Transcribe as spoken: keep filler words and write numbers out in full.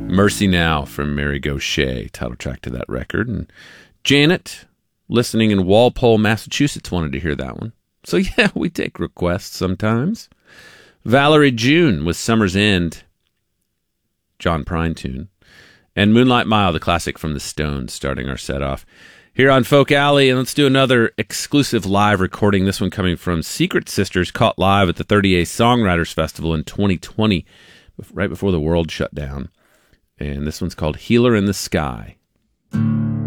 Mercy Now from Mary Gauthier, title track to that record. And Janet, listening in Walpole, Massachusetts, wanted to hear that one. So yeah, we take requests sometimes. Valerie June with Summer's End, John Prine tune. And Moonlight Mile, the classic from the Stones, starting our set off here on Folk Alley. And let's do another exclusive live recording, this one coming from Secret Sisters, caught live at the thirty-eighth Songwriters Festival in twenty twenty, right before the world shut down. And this one's called Healer in the Sky.